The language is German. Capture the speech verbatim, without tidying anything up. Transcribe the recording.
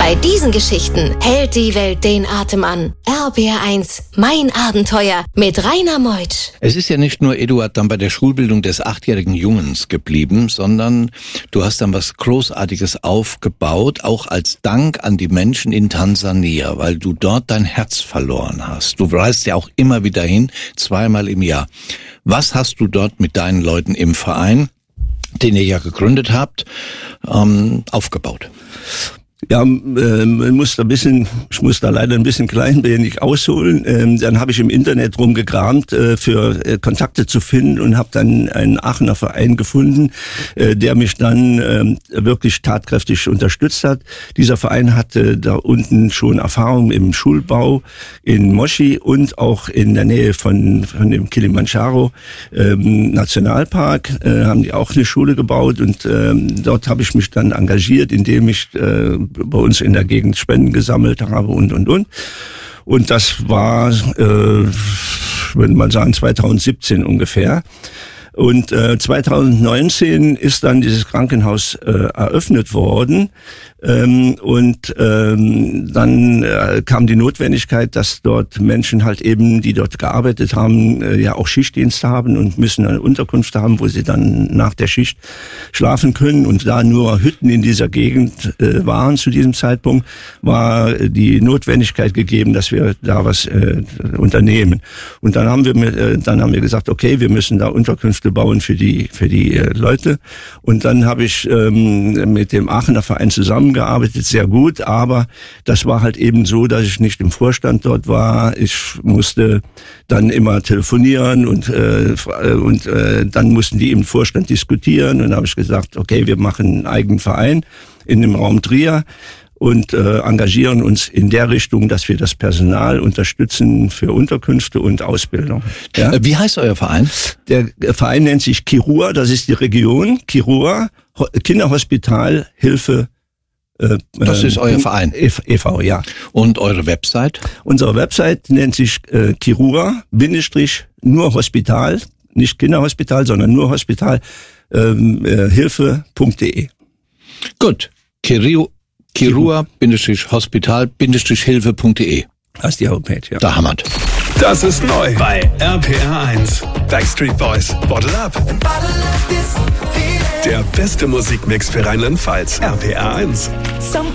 Bei diesen Geschichten hält die Welt den Atem an. R B R eins, mein Abenteuer mit Rainer Meutsch. Es ist ja nicht nur, Eduard, dann bei der Schulbildung des achtjährigen Jungens geblieben, sondern du hast dann was Großartiges aufgebaut, auch als Dank an die Menschen in Tansania, weil du dort dein Herz verloren hast. Du reist ja auch immer wieder hin, zweimal im Jahr. Was hast du dort mit deinen Leuten im Verein, den ihr ja gegründet habt, ähm, aufgebaut? Ja, äh, man muss da ein bisschen, ich muss da leider ein bisschen kleinbeinig ausholen. Ähm, dann habe ich im Internet rumgekramt, äh, für äh, Kontakte zu finden und habe dann einen Aachener Verein gefunden, äh, der mich dann äh, wirklich tatkräftig unterstützt hat. Dieser Verein hatte da unten schon Erfahrung im Schulbau in Moshi und auch in der Nähe von, von dem Kilimanjaro ähm, Nationalpark äh, haben die auch eine Schule gebaut und ähm, dort habe ich mich dann engagiert, indem ich äh, bei uns in der Gegend Spenden gesammelt habe und, und, und. Und das war, äh, würde man sagen, zwanzig siebzehn ungefähr. Und äh, zwanzig neunzehn ist dann dieses Krankenhaus äh, eröffnet worden. Ähm, und ähm, dann äh, kam die Notwendigkeit, dass dort Menschen halt eben, die dort gearbeitet haben, äh, ja auch Schichtdienst haben und müssen eine Unterkunft haben, wo sie dann nach der Schicht schlafen können. Und da nur Hütten in dieser Gegend äh, waren zu diesem Zeitpunkt, war die Notwendigkeit gegeben, dass wir da was äh, unternehmen. Und dann haben wir äh, dann haben wir gesagt, okay, wir müssen da Unterkünfte bauen für die für die äh, Leute. Und dann habe ich ähm, mit dem Aachener Verein zusammen gearbeitet, sehr gut, aber das war halt eben so, dass ich nicht im Vorstand dort war. Ich musste dann immer telefonieren und äh, und äh, dann mussten die im Vorstand diskutieren und dann habe ich gesagt, okay, wir machen einen eigenen Verein in dem Raum Trier und äh, engagieren uns in der Richtung, dass wir das Personal unterstützen für Unterkünfte und Ausbildung. Ja? Wie heißt euer Verein? Der Verein nennt sich Kirua, das ist die Region, Kirua, Kinderhospital, Hilfe. Äh, das ist euer Verein? E V, ja. Und eure Website? Unsere Website nennt sich äh, Kirua, Bindestrich, nur Hospital, nicht Kinderhospital, sondern nur Hospital, ähm, äh, hilfe punkt de. Gut, Kirua, Kirua, Bindestrich, Hospital, Bindestrich, Hilfe punkt de. Das ist die Homepage, ja. Da hammert. Das ist neu bei R P R eins. Backstreet Boys, Bottle Up. Der beste Musikmix für Rheinland-Pfalz. R P R eins.